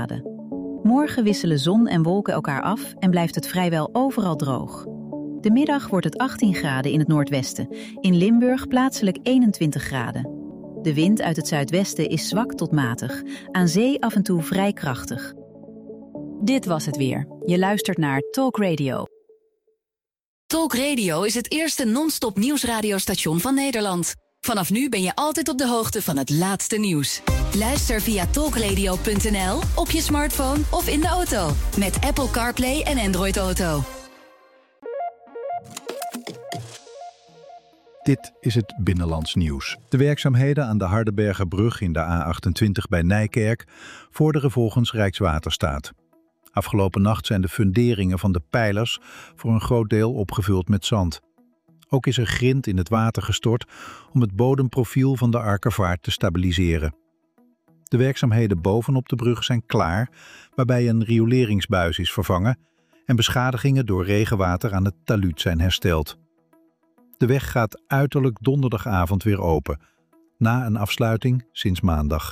graden. Morgen wisselen zon en wolken elkaar af en blijft het vrijwel overal droog. De middag wordt het 18 graden in het noordwesten. In Limburg plaatselijk 21 graden. De wind uit het zuidwesten is zwak tot matig. Aan zee af en toe vrij krachtig. Dit was het weer. Je luistert naar Talk Radio. Talk Radio is het eerste non-stop nieuwsradiostation van Nederland. Vanaf nu ben je altijd op de hoogte van het laatste nieuws. Luister via talkradio.nl, op je smartphone of in de auto. Met Apple CarPlay en Android Auto. Dit is het Binnenlands nieuws. De werkzaamheden aan de Hardenbergerbrug in de A28 bij Nijkerk vorderen volgens Rijkswaterstaat. Afgelopen nacht zijn de funderingen van de pijlers voor een groot deel opgevuld met zand. Ook is er grind in het water gestort om het bodemprofiel van de Arkervaart te stabiliseren. De werkzaamheden bovenop de brug zijn klaar, waarbij een rioleringsbuis is vervangen en beschadigingen door regenwater aan het talud zijn hersteld. De weg gaat uiterlijk donderdagavond weer open, na een afsluiting sinds maandag.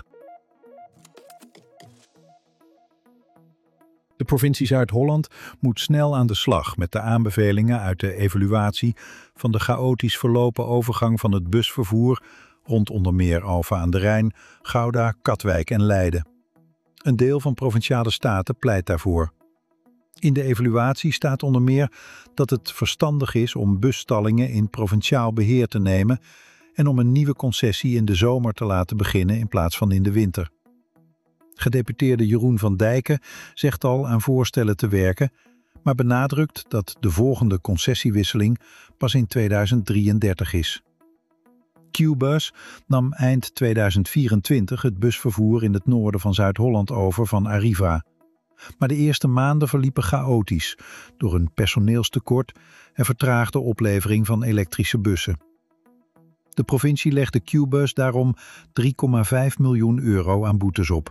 De provincie Zuid-Holland moet snel aan de slag met de aanbevelingen uit de evaluatie van de chaotisch verlopen overgang van het busvervoer rond onder meer Alphen aan de Rijn, Gouda, Katwijk en Leiden. Een deel van Provinciale Staten pleit daarvoor. In de evaluatie staat onder meer dat het verstandig is om busstallingen in provinciaal beheer te nemen en om een nieuwe concessie in de zomer te laten beginnen in plaats van in de winter. Gedeputeerde Jeroen van Dijken zegt al aan voorstellen te werken, maar benadrukt dat de volgende concessiewisseling pas in 2033 is. Qbus nam eind 2024 het busvervoer in het noorden van Zuid-Holland over van Arriva. Maar de eerste maanden verliepen chaotisch door een personeelstekort en vertraagde oplevering van elektrische bussen. De provincie legde Qbus daarom €3,5 miljoen aan boetes op.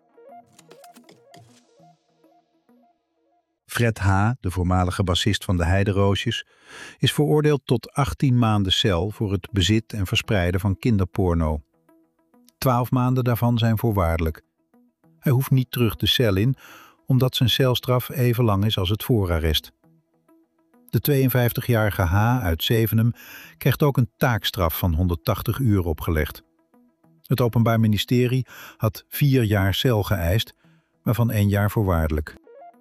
Fred H., de voormalige bassist van de Heideroosjes, is veroordeeld tot 18 maanden cel voor het bezit en verspreiden van kinderporno. 12 maanden daarvan zijn voorwaardelijk. Hij hoeft niet terug de cel in, omdat zijn celstraf even lang is als het voorarrest. De 52-jarige H. uit Zevenum krijgt ook een taakstraf van 180 uur opgelegd. Het Openbaar Ministerie had 4 jaar cel geëist, waarvan 1 jaar voorwaardelijk.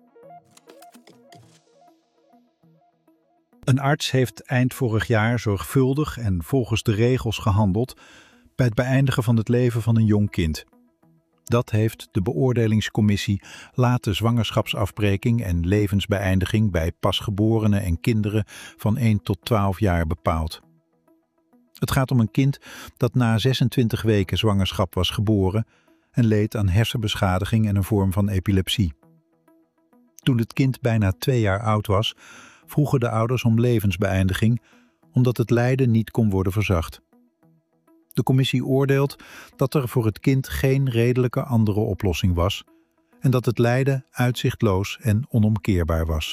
Een arts heeft eind vorig jaar zorgvuldig en volgens de regels gehandeld bij het beëindigen van het leven van een jong kind. Dat heeft de beoordelingscommissie late zwangerschapsafbreking en levensbeëindiging bij pasgeborenen en kinderen van 1 tot 12 jaar bepaald. Het gaat om een kind dat na 26 weken zwangerschap was geboren en leed aan hersenbeschadiging en een vorm van epilepsie. Toen het kind bijna 2 jaar oud was, vroegen de ouders om levensbeëindiging, omdat het lijden niet kon worden verzacht. De commissie oordeelt dat er voor het kind geen redelijke andere oplossing was en dat het lijden uitzichtloos en onomkeerbaar was.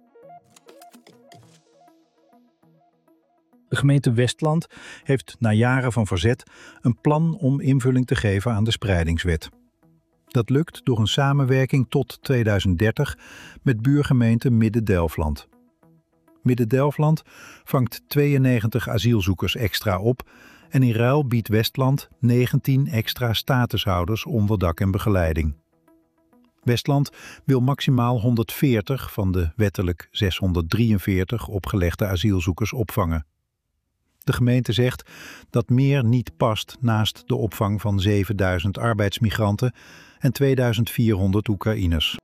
De gemeente Westland heeft na jaren van verzet een plan om invulling te geven aan de spreidingswet. Dat lukt door een samenwerking tot 2030 met buurgemeente Midden-Delfland. Midden-Delfland vangt 92 asielzoekers extra op en in ruil biedt Westland 19 extra statushouders onderdak en begeleiding. Westland wil maximaal 140 van de wettelijk 643 opgelegde asielzoekers opvangen. De gemeente zegt dat meer niet past naast de opvang van 7000 arbeidsmigranten en 2400 Oekraïners.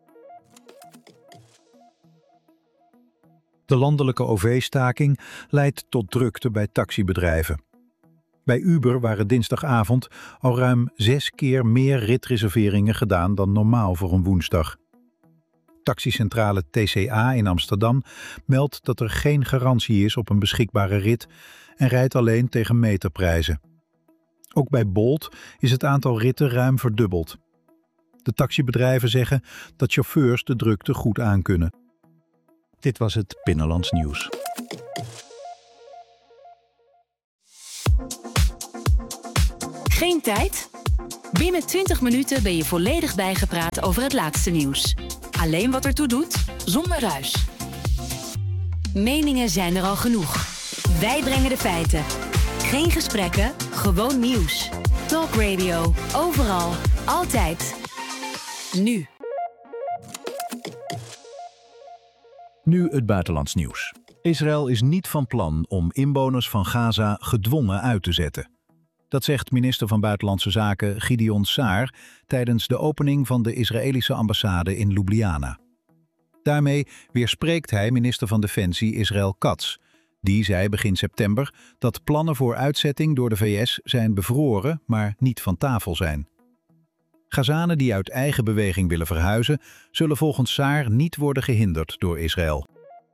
De landelijke OV-staking leidt tot drukte bij taxibedrijven. Bij Uber waren dinsdagavond al ruim 6 keer meer ritreserveringen gedaan dan normaal voor een woensdag. Taxicentrale TCA in Amsterdam meldt dat er geen garantie is op een beschikbare rit en rijdt alleen tegen meterprijzen. Ook bij Bolt is het aantal ritten ruim verdubbeld. De taxibedrijven zeggen dat chauffeurs de drukte goed aankunnen. Dit was het Binnenlands Nieuws. Geen tijd? Binnen 20 minuten ben je volledig bijgepraat over het laatste nieuws. Alleen wat ertoe doet, zonder ruis. Meningen zijn er al genoeg. Wij brengen de feiten. Geen gesprekken, gewoon nieuws. Talk Radio, overal, altijd. Nu. Nu het buitenlands nieuws. Israël is niet van plan om inwoners van Gaza gedwongen uit te zetten. Dat zegt minister van Buitenlandse Zaken Gideon Saar tijdens de opening van de Israëlische ambassade in Ljubljana. Daarmee weerspreekt hij minister van Defensie Israël Katz. Die zei begin september dat plannen voor uitzetting door de VS zijn bevroren, maar niet van tafel zijn. Gazanen die uit eigen beweging willen verhuizen, zullen volgens Saar niet worden gehinderd door Israël.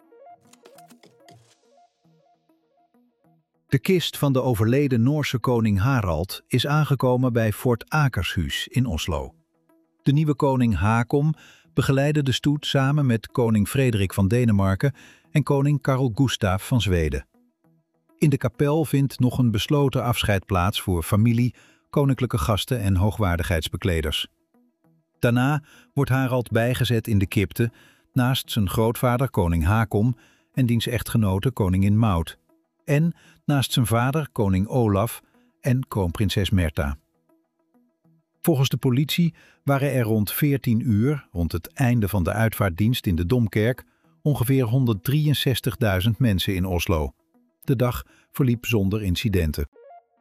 De kist van de overleden Noorse koning Harald is aangekomen bij Fort Akershus in Oslo. De nieuwe koning Haakon begeleidde de stoet samen met koning Frederik van Denemarken en koning Carl Gustaf van Zweden. In de kapel vindt nog een besloten afscheid plaats voor familie, koninklijke gasten en hoogwaardigheidsbekleders. Daarna wordt Harald bijgezet in de crypte naast zijn grootvader koning Haakon en diens echtgenote koningin Maud. En naast zijn vader koning Olaf en kroonprinses Märtha. Volgens de politie waren er rond 14 uur, rond het einde van de uitvaartdienst in de Domkerk, ongeveer 163.000 mensen in Oslo. De dag verliep zonder incidenten.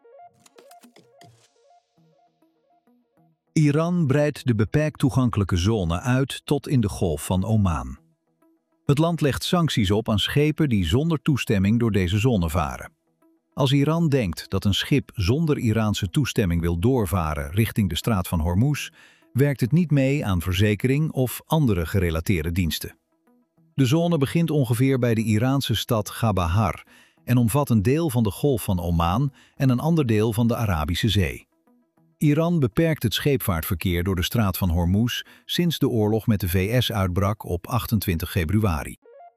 Iran breidt de beperkt toegankelijke zone uit tot in de Golf van Oman. Het land legt sancties op aan schepen die zonder toestemming door deze zone varen. Als Iran denkt dat een schip zonder Iraanse toestemming wil doorvaren richting de straat van Hormuz, werkt het niet mee aan verzekering of andere gerelateerde diensten. De zone begint ongeveer bij de Iraanse stad Chabahar en omvat een deel van de Golf van Oman en een ander deel van de Arabische Zee. Iran beperkt het scheepvaartverkeer door de straat van Hormuz sinds de oorlog met de VS uitbrak op 28 februari.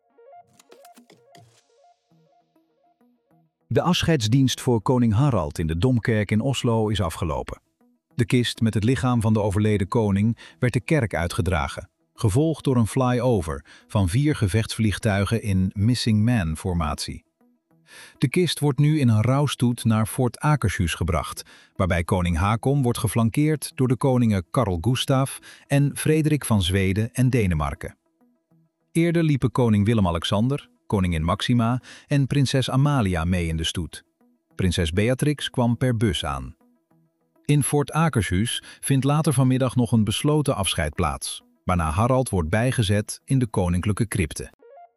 De afscheidsdienst voor koning Harald in de Domkerk in Oslo is afgelopen. De kist met het lichaam van de overleden koning werd de kerk uitgedragen, gevolgd door een flyover van 4 gevechtsvliegtuigen in Missing Man-formatie. De kist wordt nu in een rouwstoet naar Fort Akershus gebracht, waarbij koning Haakon wordt geflankeerd door de koningen Carl Gustaf en Frederik van Zweden en Denemarken. Eerder liepen koning Willem-Alexander, koningin Maxima en prinses Amalia mee in de stoet. Prinses Beatrix kwam per bus aan. In Fort Akershus vindt later vanmiddag nog een besloten afscheid plaats, waarna Harald wordt bijgezet in de koninklijke crypte.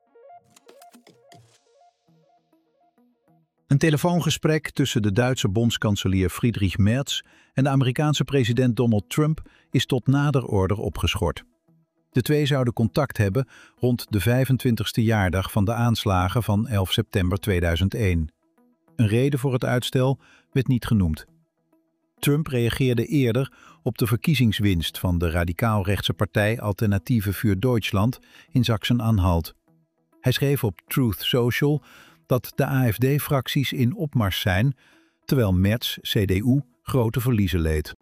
Een telefoongesprek tussen de Duitse bondskanselier Friedrich Merz en de Amerikaanse president Donald Trump is tot nader order opgeschort. De twee zouden contact hebben rond de 25e jaardag van de aanslagen van 11 september 2001. Een reden voor het uitstel werd niet genoemd. Trump reageerde eerder op de verkiezingswinst van de radicaal-rechtse partij Alternative für Deutschland in Sachsen-Anhalt. Hij schreef op Truth Social dat de AfD-fracties in opmars zijn, terwijl Merz, CDU, grote verliezen leed.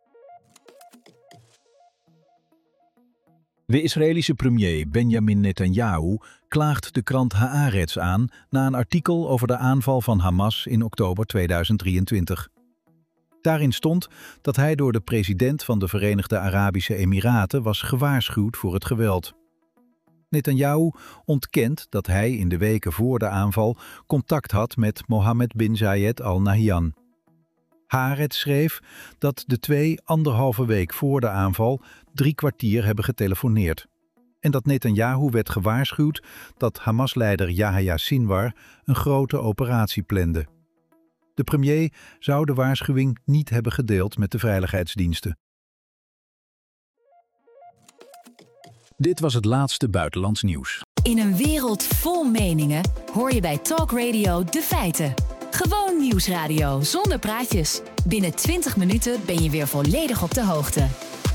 De Israëlische premier Benjamin Netanyahu klaagt de krant Haaretz aan na een artikel over de aanval van Hamas in oktober 2023. Daarin stond dat hij door de president van de Verenigde Arabische Emiraten was gewaarschuwd voor het geweld. Netanyahu ontkent dat hij in de weken voor de aanval contact had met Mohammed bin Zayed Al Nahyan. Haaretz schreef dat de twee 1,5 week voor de aanval 3 kwartier hebben getelefoneerd. En dat Netanyahu werd gewaarschuwd dat Hamas-leider Yahya Sinwar een grote operatie plande. De premier zou de waarschuwing niet hebben gedeeld met de veiligheidsdiensten. Dit was het laatste buitenlands nieuws. In een wereld vol meningen hoor je bij Talk Radio de feiten. Gewoon nieuwsradio zonder praatjes. Binnen 20 minuten ben je weer volledig op de hoogte.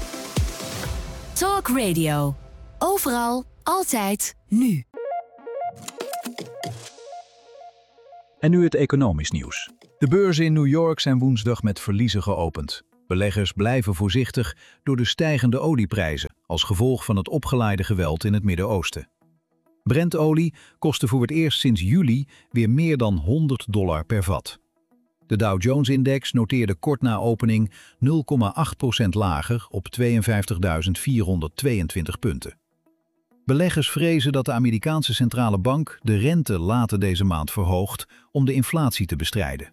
Talk Radio. Overal, altijd, nu. En nu het economisch nieuws. De beurzen in New York zijn woensdag met verliezen geopend. Beleggers blijven voorzichtig door de stijgende olieprijzen als gevolg van het opgeleide geweld in het Midden-Oosten. Brentolie kostte voor het eerst sinds juli weer meer dan $100 per vat. De Dow Jones-index noteerde kort na opening 0,8% lager op 52.422 punten. Beleggers vrezen dat de Amerikaanse centrale bank de rente later deze maand verhoogt om de inflatie te bestrijden.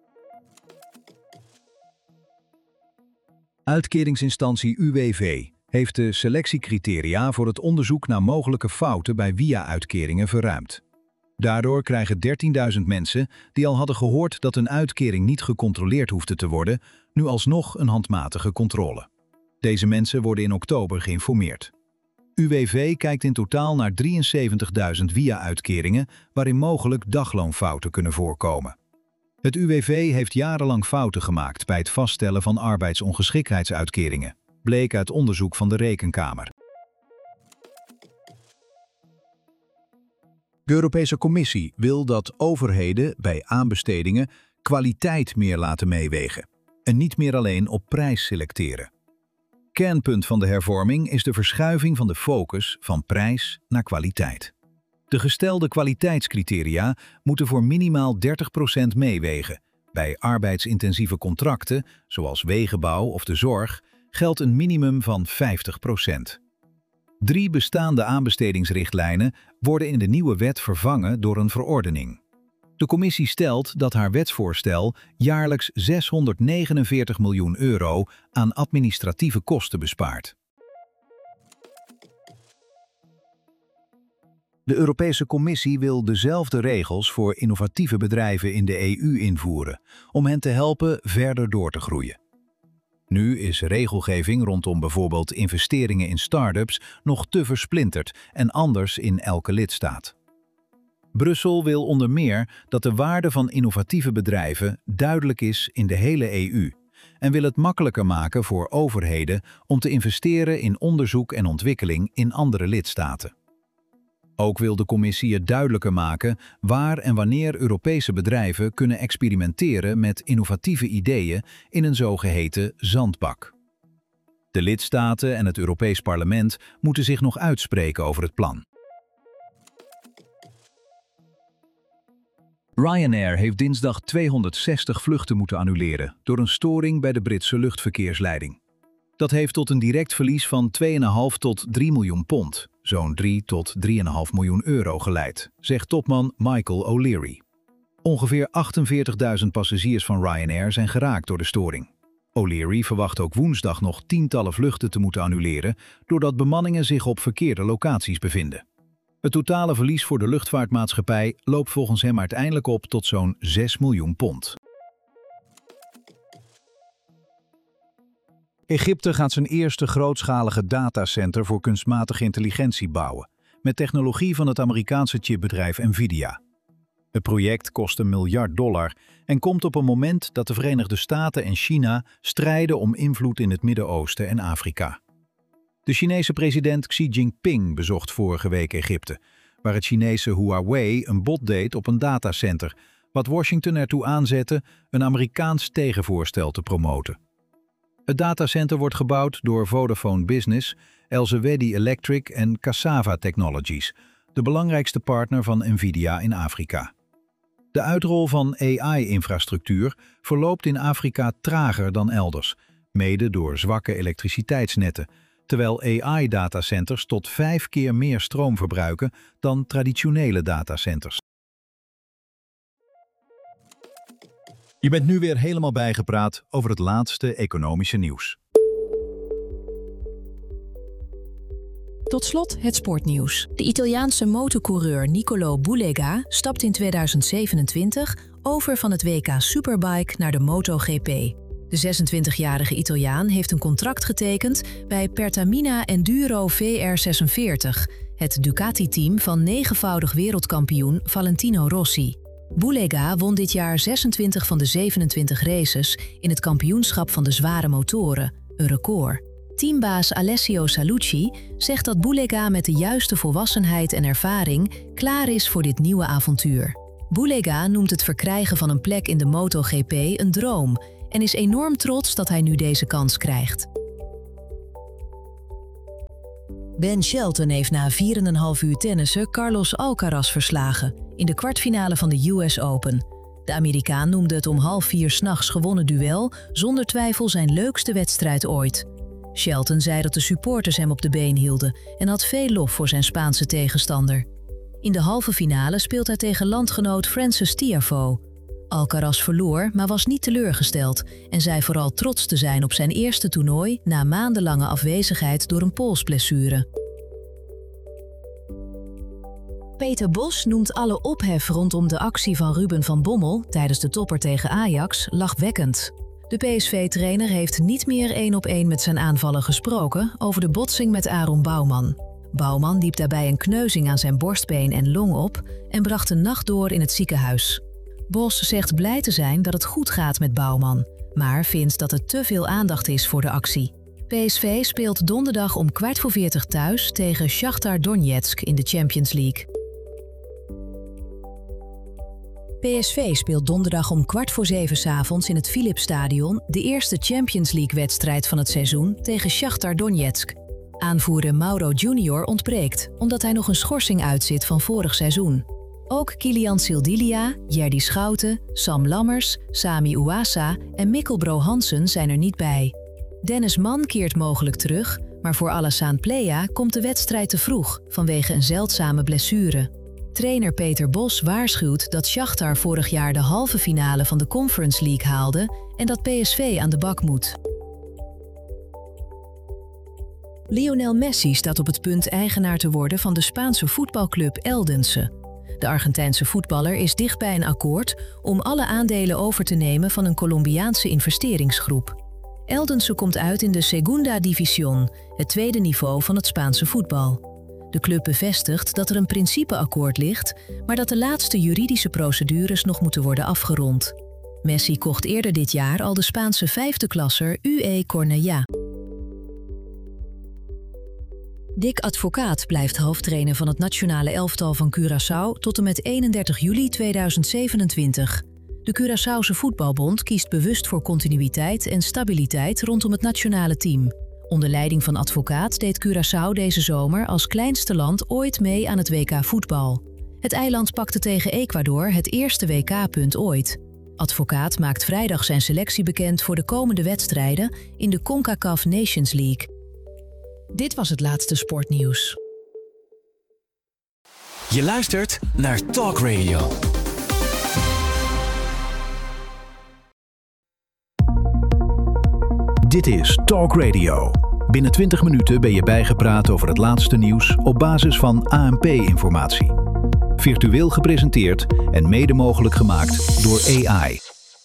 Uitkeringsinstantie UWV heeft de selectiecriteria voor het onderzoek naar mogelijke fouten bij via-uitkeringen verruimd. Daardoor krijgen 13.000 mensen die al hadden gehoord dat een uitkering niet gecontroleerd hoefde te worden, nu alsnog een handmatige controle. Deze mensen worden in oktober geïnformeerd. UWV kijkt in totaal naar 73.000 via-uitkeringen waarin mogelijk dagloonfouten kunnen voorkomen. Het UWV heeft jarenlang fouten gemaakt bij het vaststellen van arbeidsongeschiktheidsuitkeringen, bleek uit onderzoek van de Rekenkamer. De Europese Commissie wil dat overheden bij aanbestedingen kwaliteit meer laten meewegen en niet meer alleen op prijs selecteren. Kernpunt van de hervorming is de verschuiving van de focus van prijs naar kwaliteit. De gestelde kwaliteitscriteria moeten voor minimaal 30% meewegen. Bij arbeidsintensieve contracten, zoals wegenbouw of de zorg, geldt een minimum van 50%. 3 bestaande aanbestedingsrichtlijnen worden in de nieuwe wet vervangen door een verordening. De commissie stelt dat haar wetsvoorstel jaarlijks €649 miljoen aan administratieve kosten bespaart. De Europese Commissie wil dezelfde regels voor innovatieve bedrijven in de EU invoeren, om hen te helpen verder door te groeien. Nu is regelgeving rondom bijvoorbeeld investeringen in start-ups nog te versplinterd en anders in elke lidstaat. Brussel wil onder meer dat de waarde van innovatieve bedrijven duidelijk is in de hele EU en wil het makkelijker maken voor overheden om te investeren in onderzoek en ontwikkeling in andere lidstaten. Ook wil de commissie het duidelijker maken waar en wanneer Europese bedrijven kunnen experimenteren met innovatieve ideeën in een zogeheten zandbak. De lidstaten en het Europees Parlement moeten zich nog uitspreken over het plan. Ryanair heeft dinsdag 260 vluchten moeten annuleren door een storing bij de Britse luchtverkeersleiding. Dat heeft tot een direct verlies van 2,5 tot 3 miljoen pond, zo'n 3 tot 3,5 miljoen euro geleid, zegt topman Michael O'Leary. Ongeveer 48.000 passagiers van Ryanair zijn geraakt door de storing. O'Leary verwacht ook woensdag nog tientallen vluchten te moeten annuleren, doordat bemanningen zich op verkeerde locaties bevinden. Het totale verlies voor de luchtvaartmaatschappij loopt volgens hem uiteindelijk op tot zo'n 6 miljoen pond. Egypte gaat zijn eerste grootschalige datacenter voor kunstmatige intelligentie bouwen, met technologie van het Amerikaanse chipbedrijf Nvidia. Het project kost $1 miljard en komt op een moment dat de Verenigde Staten en China strijden om invloed in het Midden-Oosten en Afrika. De Chinese president Xi Jinping bezocht vorige week Egypte, waar het Chinese Huawei een bod deed op een datacenter, wat Washington ertoe aanzette een Amerikaans tegenvoorstel te promoten. Het datacenter wordt gebouwd door Vodafone Business, Elsewedy Electric en Cassava Technologies, de belangrijkste partner van Nvidia in Afrika. De uitrol van AI-infrastructuur verloopt in Afrika trager dan elders, mede door zwakke elektriciteitsnetten, terwijl AI-datacenters tot 5 keer meer stroom verbruiken dan traditionele datacenters. Je bent nu weer helemaal bijgepraat over het laatste economische nieuws. Tot slot het sportnieuws. De Italiaanse motorcoureur Niccolò Bulega stapt in 2027 over van het WK Superbike naar de MotoGP. De 26-jarige Italiaan heeft een contract getekend bij Pertamina Enduro VR46, het Ducati-team van 9-voudig wereldkampioen Valentino Rossi. Bulega won dit jaar 26 van de 27 races in het kampioenschap van de zware motoren, een record. Teambaas Alessio Salucci zegt dat Bulega met de juiste volwassenheid en ervaring klaar is voor dit nieuwe avontuur. Bulega noemt het verkrijgen van een plek in de MotoGP een droom en is enorm trots dat hij nu deze kans krijgt. Ben Shelton heeft na 4,5 uur tennissen Carlos Alcaraz verslagen in de kwartfinale van de US Open. De Amerikaan noemde het om 3:30 's gewonnen duel zonder twijfel zijn leukste wedstrijd ooit. Shelton zei dat de supporters hem op de been hielden en had veel lof voor zijn Spaanse tegenstander. In de halve finale speelt hij tegen landgenoot Frances Tiafoe. Alcaraz verloor, maar was niet teleurgesteld en zei vooral trots te zijn op zijn eerste toernooi na maandenlange afwezigheid door een polsblessure. Peter Bos noemt alle ophef rondom de actie van Ruben van Bommel tijdens de topper tegen Ajax lachwekkend. De PSV-trainer heeft niet meer 1-op-1 met zijn aanvaller gesproken over de botsing met Aaron Bouwman. Bouwman liep daarbij een kneuzing aan zijn borstbeen en long op en bracht de nacht door in het ziekenhuis. Bos zegt blij te zijn dat het goed gaat met Bouwman, maar vindt dat er te veel aandacht is voor de actie. PSV speelt donderdag om 15:45 thuis tegen Shakhtar Donetsk in de Champions League. PSV speelt donderdag om 6:15 's avonds in het Philipsstadion de eerste Champions League-wedstrijd van het seizoen tegen Shakhtar Donetsk. Aanvoerder Mauro Junior ontbreekt, omdat hij nog een schorsing uitzit van vorig seizoen. Ook Kilian Sildilia, Jerdy Schouten, Sam Lammers, Sami Ouassa en Mikkel Bro Hansen zijn er niet bij. Dennis Mann keert mogelijk terug, maar voor Alassane Plea komt de wedstrijd te vroeg vanwege een zeldzame blessure. Trainer Peter Bos waarschuwt dat Shakhtar vorig jaar de halve finale van de Conference League haalde en dat PSV aan de bak moet. Lionel Messi staat op het punt eigenaar te worden van de Spaanse voetbalclub Eldense. De Argentijnse voetballer is dicht bij een akkoord om alle aandelen over te nemen van een Colombiaanse investeringsgroep. Eldense komt uit in de Segunda División, het tweede niveau van het Spaanse voetbal. De club bevestigt dat er een principeakkoord ligt, maar dat de laatste juridische procedures nog moeten worden afgerond. Messi kocht eerder dit jaar al de Spaanse vijfde klasser UE Cornellà. Dick Advocaat blijft hoofdtrainer van het nationale elftal van Curaçao tot en met 31 juli 2027. De Curaçaose Voetbalbond kiest bewust voor continuïteit en stabiliteit rondom het nationale team. Onder leiding van Advocaat deed Curaçao deze zomer als kleinste land ooit mee aan het WK voetbal. Het eiland pakte tegen Ecuador het eerste WK-punt ooit. Advocaat maakt vrijdag zijn selectie bekend voor de komende wedstrijden in de CONCACAF Nations League. Dit was het laatste sportnieuws. Je luistert naar Talk Radio. Dit is Talk Radio. Binnen 20 minuten ben je bijgepraat over het laatste nieuws op basis van ANP-informatie. Virtueel gepresenteerd en mede mogelijk gemaakt door AI.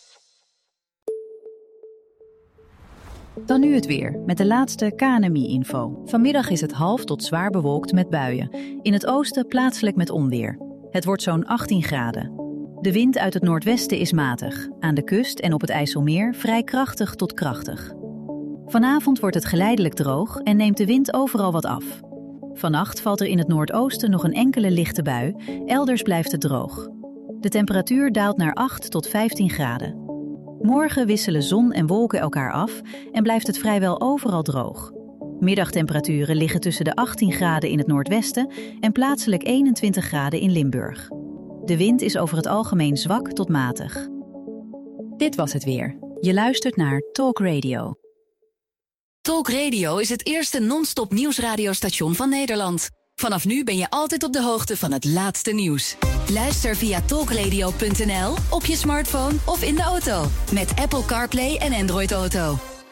Dan nu het weer, met de laatste KNMI-info. Vanmiddag is het half tot zwaar bewolkt met buien. In het oosten plaatselijk met onweer. Het wordt zo'n 18 graden. De wind uit het noordwesten is matig. Aan de kust en op het IJsselmeer vrij krachtig tot krachtig. Vanavond wordt het geleidelijk droog en neemt de wind overal wat af. Vannacht valt er in het noordoosten nog een enkele lichte bui. Elders blijft het droog. De temperatuur daalt naar 8 tot 15 graden. Morgen wisselen zon en wolken elkaar af en blijft het vrijwel overal droog. Middagtemperaturen liggen tussen de 18 graden in het noordwesten en plaatselijk 21 graden in Limburg. De wind is over het algemeen zwak tot matig. Dit was het weer. Je luistert naar Talk Radio. Talk Radio is het eerste non-stop nieuwsradiostation van Nederland. Vanaf nu ben je altijd op de hoogte van het laatste nieuws. Luister via talkradio.nl, op je smartphone of in de auto. Met Apple CarPlay en Android Auto.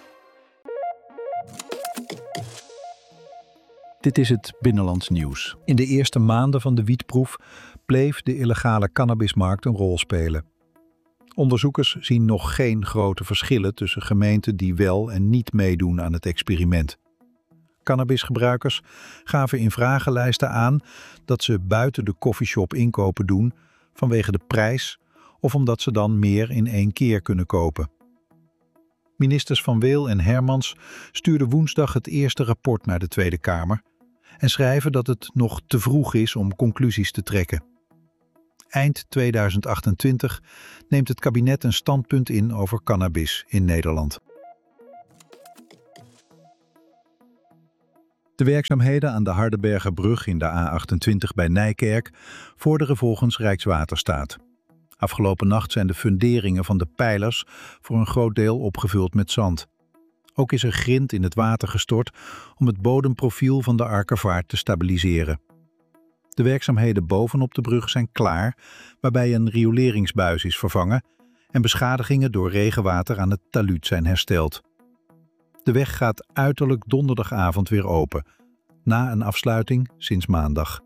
Dit is het Binnenlands nieuws. In de eerste maanden van de wietproef bleef de illegale cannabismarkt een rol spelen. Onderzoekers zien nog geen grote verschillen tussen gemeenten die wel en niet meedoen aan het experiment. Cannabisgebruikers gaven in vragenlijsten aan dat ze buiten de koffieshop inkopen doen vanwege de prijs of omdat ze dan meer in één keer kunnen kopen. Ministers Van Weel en Hermans stuurden woensdag het eerste rapport naar de Tweede Kamer en schrijven dat het nog te vroeg is om conclusies te trekken. Eind 2028 neemt het kabinet een standpunt in over cannabis in Nederland. De werkzaamheden aan de Hardenbergerbrug in de A28 bij Nijkerk vorderen volgens Rijkswaterstaat. Afgelopen nacht zijn de funderingen van de pijlers voor een groot deel opgevuld met zand. Ook is er grind in het water gestort om het bodemprofiel van de Arkervaart te stabiliseren. De werkzaamheden bovenop de brug zijn klaar, waarbij een rioleringsbuis is vervangen en beschadigingen door regenwater aan het talud zijn hersteld. De weg gaat uiterlijk donderdagavond weer open, na een afsluiting sinds maandag.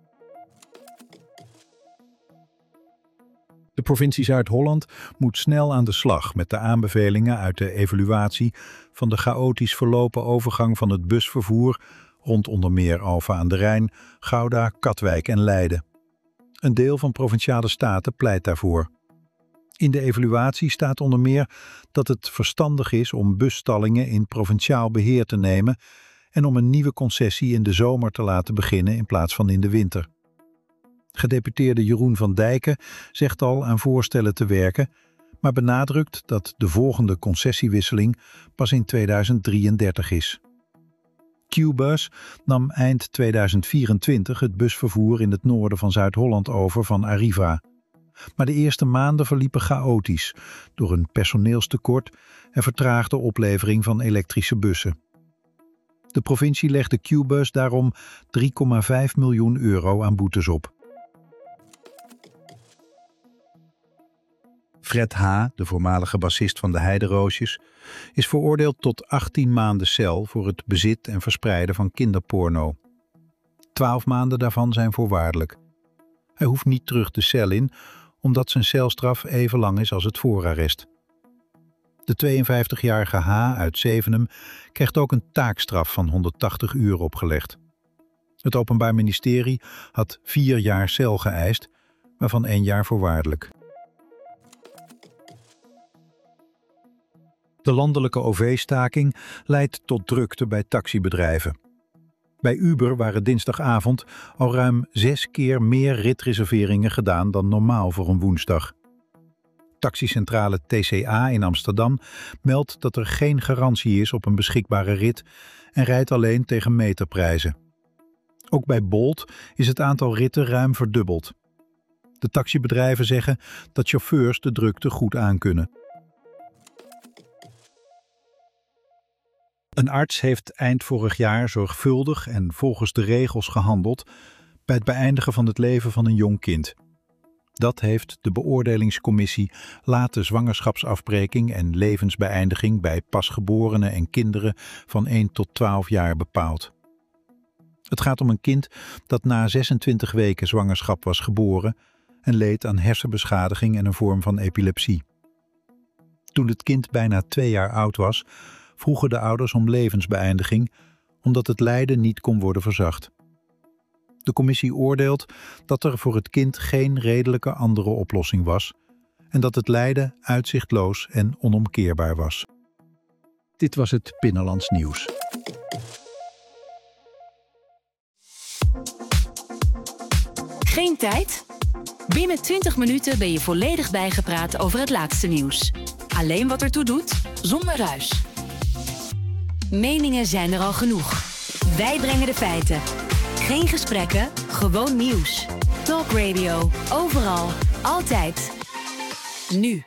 De provincie Zuid-Holland moet snel aan de slag met de aanbevelingen uit de evaluatie van de chaotisch verlopen overgang van het busvervoer rond onder meer Alphen aan de Rijn, Gouda, Katwijk en Leiden. Een deel van Provinciale Staten pleit daarvoor. In de evaluatie staat onder meer dat het verstandig is om busstallingen in provinciaal beheer te nemen en om een nieuwe concessie in de zomer te laten beginnen in plaats van in de winter. Gedeputeerde Jeroen van Dijken zegt al aan voorstellen te werken, maar benadrukt dat de volgende concessiewisseling pas in 2033 is. Qbus nam eind 2024 het busvervoer in het noorden van Zuid-Holland over van Arriva. Maar de eerste maanden verliepen chaotisch door een personeelstekort en vertraagde oplevering van elektrische bussen. De provincie legde Qbus daarom €3,5 miljoen aan boetes op. Fred H., de voormalige bassist van de Heideroosjes, is veroordeeld tot 18 maanden cel voor het bezit en verspreiden van kinderporno. 12 maanden daarvan zijn voorwaardelijk. Hij hoeft niet terug de cel in, omdat zijn celstraf even lang is als het voorarrest. De 52-jarige H. uit Zevenum krijgt ook een taakstraf van 180 uur opgelegd. Het Openbaar Ministerie had 4 jaar cel geëist, waarvan 1 jaar voorwaardelijk. De landelijke OV-staking leidt tot drukte bij taxibedrijven. Bij Uber waren dinsdagavond al ruim 6 keer meer ritreserveringen gedaan dan normaal voor een woensdag. Taxicentrale TCA in Amsterdam meldt dat er geen garantie is op een beschikbare rit en rijdt alleen tegen meterprijzen. Ook bij Bolt is het aantal ritten ruim verdubbeld. De taxibedrijven zeggen dat chauffeurs de drukte goed aankunnen. Een arts heeft eind vorig jaar zorgvuldig en volgens de regels gehandeld bij het beëindigen van het leven van een jong kind. Dat heeft de beoordelingscommissie late zwangerschapsafbreking en levensbeëindiging bij pasgeborenen en kinderen van 1 tot 12 jaar bepaald. Het gaat om een kind dat na 26 weken zwangerschap was geboren en leed aan hersenbeschadiging en een vorm van epilepsie. Toen het kind bijna 2 jaar oud was, vroegen de ouders om levensbeëindiging, omdat het lijden niet kon worden verzacht. De commissie oordeelt dat er voor het kind geen redelijke andere oplossing was en dat het lijden uitzichtloos en onomkeerbaar was. Dit was het Binnenlands Nieuws. Geen tijd? Binnen 20 minuten ben je volledig bijgepraat over het laatste nieuws. Alleen wat ertoe doet, zonder ruis. Meningen zijn er al genoeg. Wij brengen de feiten. Geen gesprekken, gewoon nieuws. Talk Radio, overal, altijd. Nu.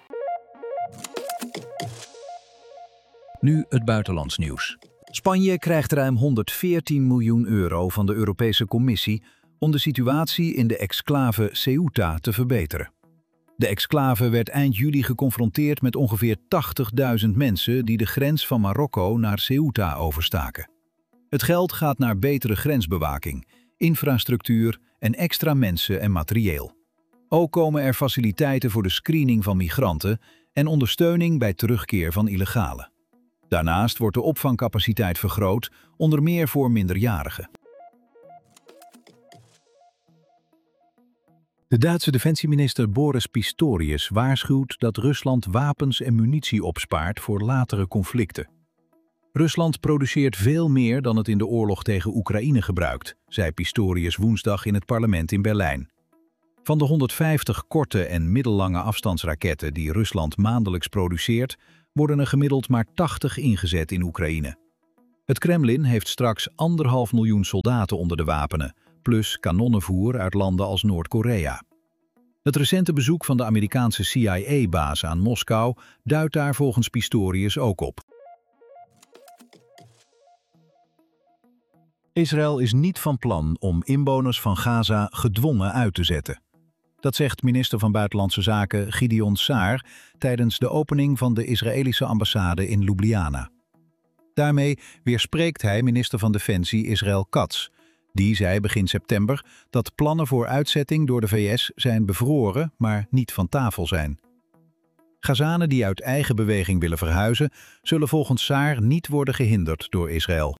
Nu het buitenlands nieuws. Spanje krijgt ruim €114 miljoen van de Europese Commissie om de situatie in de exclave Ceuta te verbeteren. De exclave werd eind juli geconfronteerd met ongeveer 80.000 mensen die de grens van Marokko naar Ceuta overstaken. Het geld gaat naar betere grensbewaking, infrastructuur en extra mensen en materieel. Ook komen er faciliteiten voor de screening van migranten en ondersteuning bij terugkeer van illegalen. Daarnaast wordt de opvangcapaciteit vergroot, onder meer voor minderjarigen. De Duitse defensieminister Boris Pistorius waarschuwt dat Rusland wapens en munitie opspaart voor latere conflicten. Rusland produceert veel meer dan het in de oorlog tegen Oekraïne gebruikt, zei Pistorius woensdag in het parlement in Berlijn. Van de 150 korte en middellange afstandsraketten die Rusland maandelijks produceert, worden er gemiddeld maar 80 ingezet in Oekraïne. Het Kremlin heeft straks 1,5 miljoen soldaten onder de wapenen, plus kanonnenvoer uit landen als Noord-Korea. Het recente bezoek van de Amerikaanse CIA-baas aan Moskou duidt daar volgens Pistorius ook op. Israël is niet van plan om inwoners van Gaza gedwongen uit te zetten. Dat zegt minister van Buitenlandse Zaken Gideon Saar tijdens de opening van de Israëlische ambassade in Ljubljana. Daarmee weerspreekt hij minister van Defensie Israël Katz. Die zei begin september dat plannen voor uitzetting door de VS zijn bevroren, maar niet van tafel zijn. Gazanen die uit eigen beweging willen verhuizen, zullen volgens Saar niet worden gehinderd door Israël.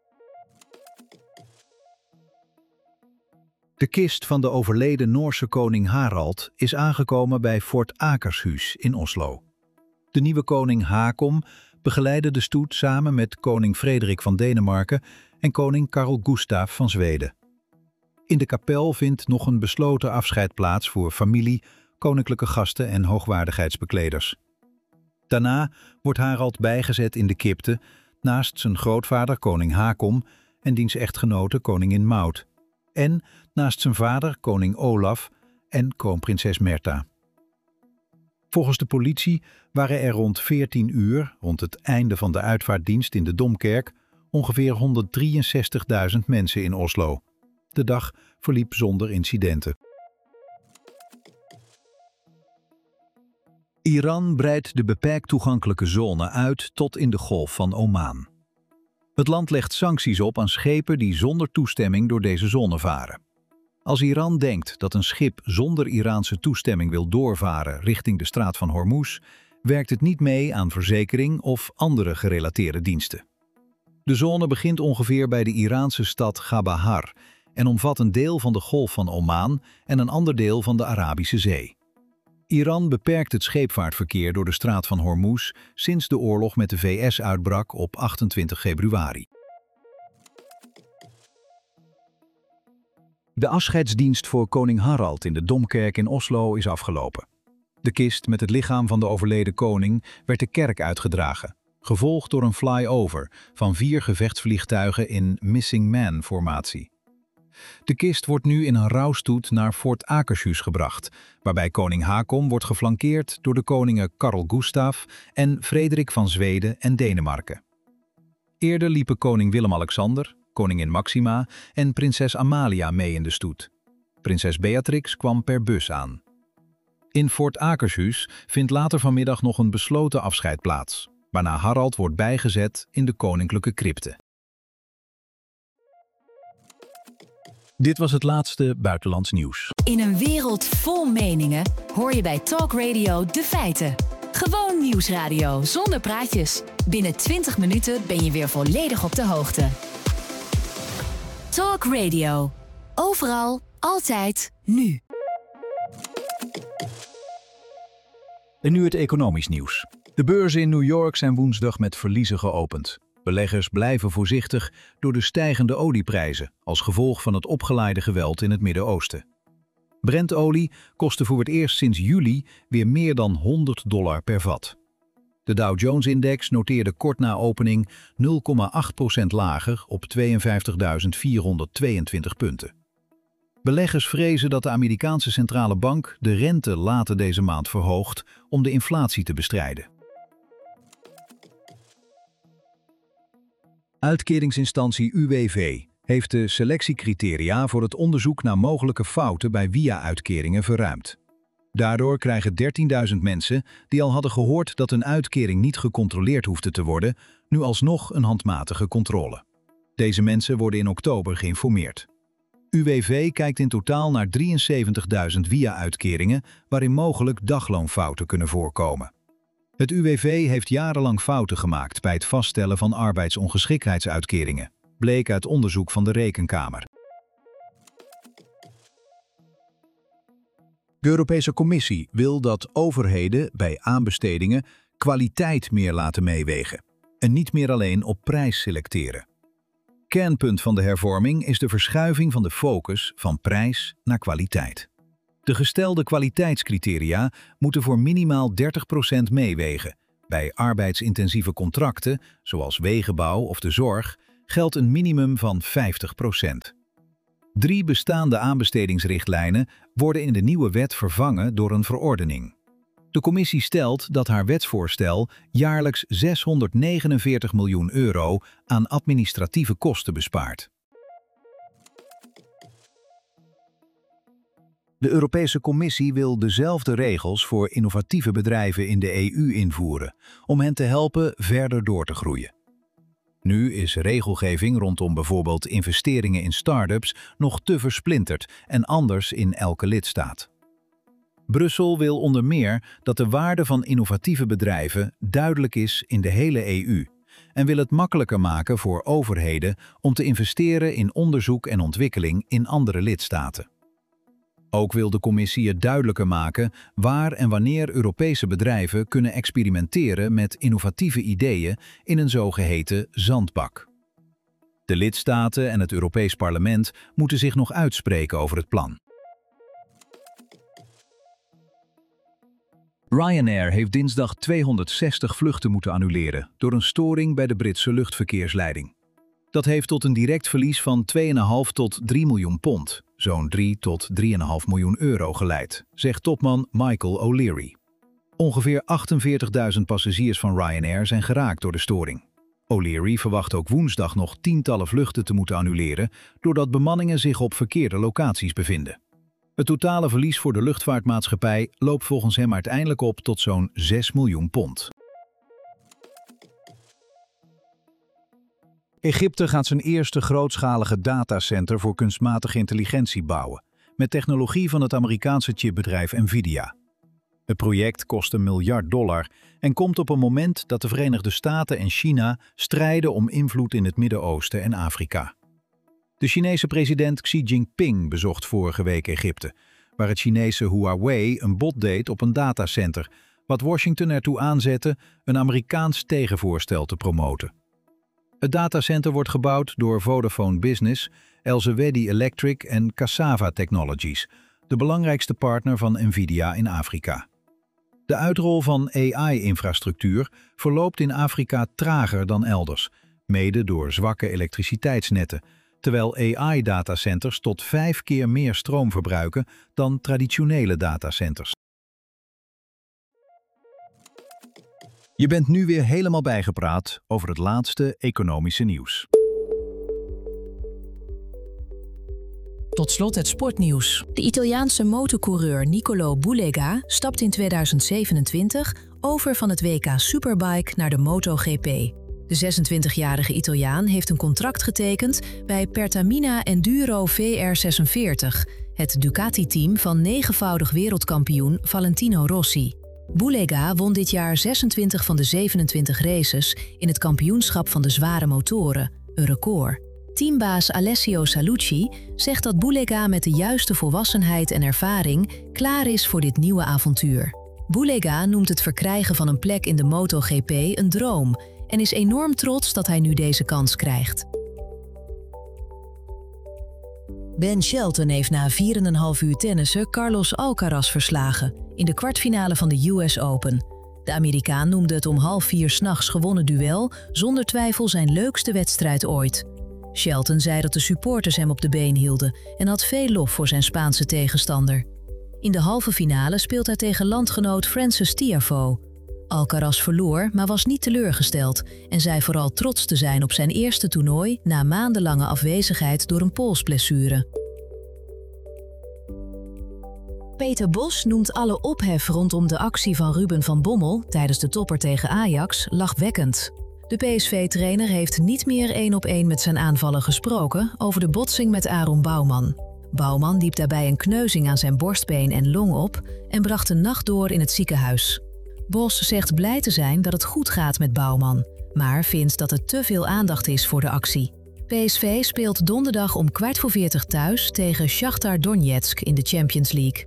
De kist van de overleden Noorse koning Harald is aangekomen bij Fort Akershus in Oslo. De nieuwe koning Haakon begeleidde de stoet samen met koning Frederik van Denemarken en koning Carl Gustaf van Zweden. In de kapel vindt nog een besloten afscheid plaats voor familie, koninklijke gasten en hoogwaardigheidsbekleders. Daarna wordt Harald bijgezet in de crypte naast zijn grootvader koning Haakon en diens echtgenote koningin Maud. En naast zijn vader koning Olaf en kroonprinses Märtha. Volgens de politie waren er rond 14 uur, rond het einde van de uitvaartdienst in de Domkerk, ongeveer 163.000 mensen in Oslo. De dag verliep zonder incidenten. Iran breidt de beperkt toegankelijke zone uit tot in de Golf van Oman. Het land legt sancties op aan schepen die zonder toestemming door deze zone varen. Als Iran denkt dat een schip zonder Iraanse toestemming wil doorvaren richting de straat van Hormuz, werkt het niet mee aan verzekering of andere gerelateerde diensten. De zone begint ongeveer bij de Iraanse stad Chabahar en omvat een deel van de Golf van Oman en een ander deel van de Arabische Zee. Iran beperkt het scheepvaartverkeer door de straat van Hormuz sinds de oorlog met de VS uitbrak op 28 februari. De afscheidsdienst voor koning Harald in de Domkerk in Oslo is afgelopen. De kist met het lichaam van de overleden koning werd de kerk uitgedragen, gevolgd door een flyover van 4 gevechtsvliegtuigen in Missing Man-formatie. De kist wordt nu in een rouwstoet naar Fort Akershus gebracht, waarbij koning Haakon wordt geflankeerd door de koningen Carl Gustaf en Frederik van Zweden en Denemarken. Eerder liepen koning Willem-Alexander, koningin Maxima en prinses Amalia mee in de stoet. Prinses Beatrix kwam per bus aan. In Fort Akershus vindt later vanmiddag nog een besloten afscheid plaats, waarna Harald wordt bijgezet in de koninklijke crypte. Dit was het laatste buitenlands nieuws. In een wereld vol meningen hoor je bij Talk Radio de feiten. Gewoon nieuwsradio zonder praatjes. Binnen 20 minuten ben je weer volledig op de hoogte. Talk Radio. Overal, altijd, nu. En nu het economisch nieuws. De beurzen in New York zijn woensdag met verliezen geopend. Beleggers blijven voorzichtig door de stijgende olieprijzen als gevolg van het opgeleide geweld in het Midden-Oosten. Brentolie kostte voor het eerst sinds juli weer meer dan $100 per vat. De Dow Jones-index noteerde kort na opening 0,8% lager op 52.422 punten. Beleggers vrezen dat de Amerikaanse centrale bank de rente later deze maand verhoogt om de inflatie te bestrijden. Uitkeringsinstantie UWV heeft de selectiecriteria voor het onderzoek naar mogelijke fouten bij via-uitkeringen verruimd. Daardoor krijgen 13.000 mensen die al hadden gehoord dat een uitkering niet gecontroleerd hoefde te worden, nu alsnog een handmatige controle. Deze mensen worden in oktober geïnformeerd. UWV kijkt in totaal naar 73.000 via-uitkeringen waarin mogelijk dagloonfouten kunnen voorkomen. Het UWV heeft jarenlang fouten gemaakt bij het vaststellen van arbeidsongeschiktheidsuitkeringen, bleek uit onderzoek van de Rekenkamer. De Europese Commissie wil dat overheden bij aanbestedingen kwaliteit meer laten meewegen en niet meer alleen op prijs selecteren. Kernpunt van de hervorming is de verschuiving van de focus van prijs naar kwaliteit. De gestelde kwaliteitscriteria moeten voor minimaal 30% meewegen. Bij arbeidsintensieve contracten, zoals wegenbouw of de zorg, geldt een minimum van 50%. 3 bestaande aanbestedingsrichtlijnen worden in de nieuwe wet vervangen door een verordening. De commissie stelt dat haar wetsvoorstel jaarlijks €649 miljoen aan administratieve kosten bespaart. De Europese Commissie wil dezelfde regels voor innovatieve bedrijven in de EU invoeren, om hen te helpen verder door te groeien. Nu is regelgeving rondom bijvoorbeeld investeringen in start-ups nog te versplinterd en anders in elke lidstaat. Brussel wil onder meer dat de waarde van innovatieve bedrijven duidelijk is in de hele EU en wil het makkelijker maken voor overheden om te investeren in onderzoek en ontwikkeling in andere lidstaten. Ook wil de commissie het duidelijker maken waar en wanneer Europese bedrijven kunnen experimenteren met innovatieve ideeën in een zogeheten zandbak. De lidstaten en het Europees Parlement moeten zich nog uitspreken over het plan. Ryanair heeft dinsdag 260 vluchten moeten annuleren door een storing bij de Britse luchtverkeersleiding. Dat heeft tot een direct verlies van 2,5 tot 3 miljoen pond, zo'n 3 tot 3,5 miljoen euro geleid, zegt topman Michael O'Leary. Ongeveer 48.000 passagiers van Ryanair zijn geraakt door de storing. O'Leary verwacht ook woensdag nog tientallen vluchten te moeten annuleren, doordat bemanningen zich op verkeerde locaties bevinden. Het totale verlies voor de luchtvaartmaatschappij loopt volgens hem uiteindelijk op tot zo'n 6 miljoen pond. Egypte gaat zijn eerste grootschalige datacenter voor kunstmatige intelligentie bouwen, met technologie van het Amerikaanse chipbedrijf Nvidia. Het project kost $1 miljard en komt op een moment dat de Verenigde Staten en China strijden om invloed in het Midden-Oosten en Afrika. De Chinese president Xi Jinping bezocht vorige week Egypte, waar het Chinese Huawei een bod deed op een datacenter, wat Washington ertoe aanzette een Amerikaans tegenvoorstel te promoten. Het datacenter wordt gebouwd door Vodafone Business, Elsewedy Electric en Cassava Technologies, de belangrijkste partner van Nvidia in Afrika. De uitrol van AI-infrastructuur verloopt in Afrika trager dan elders, mede door zwakke elektriciteitsnetten, terwijl AI-datacenters tot 5 keer meer stroom verbruiken dan traditionele datacenters. Je bent nu weer helemaal bijgepraat over het laatste economische nieuws. Tot slot het sportnieuws. De Italiaanse motorcoureur Niccolò Bulega stapt in 2027 over van het WK Superbike naar de MotoGP. De 26-jarige Italiaan heeft een contract getekend bij Pertamina Enduro VR46, het Ducati-team van 9-voudig wereldkampioen Valentino Rossi. Bulega won dit jaar 26 van de 27 races in het kampioenschap van de zware motoren, een record. Teambaas Alessio Salucci zegt dat Bulega met de juiste volwassenheid en ervaring klaar is voor dit nieuwe avontuur. Bulega noemt het verkrijgen van een plek in de MotoGP een droom en is enorm trots dat hij nu deze kans krijgt. Ben Shelton heeft na 4,5 uur tennissen Carlos Alcaraz verslagen in de kwartfinale van de US Open. De Amerikaan noemde het om 3:30 's gewonnen duel zonder twijfel zijn leukste wedstrijd ooit. Shelton zei dat de supporters hem op de been hielden en had veel lof voor zijn Spaanse tegenstander. In de halve finale speelt hij tegen landgenoot Frances Tiafoe. Alcaraz verloor, maar was niet teleurgesteld en zei vooral trots te zijn op zijn eerste toernooi na maandenlange afwezigheid door een polsblessure. Peter Bos noemt alle ophef rondom de actie van Ruben van Bommel tijdens de topper tegen Ajax lachwekkend. De PSV-trainer heeft niet meer 1-op-1 met zijn aanvaller gesproken over de botsing met Aaron Bouwman. Bouwman liep daarbij een kneuzing aan zijn borstbeen en long op en bracht de nacht door in het ziekenhuis. Bos zegt blij te zijn dat het goed gaat met Bouwman, maar vindt dat er te veel aandacht is voor de actie. PSV speelt donderdag om 15:45 thuis tegen Shakhtar Donetsk in de Champions League.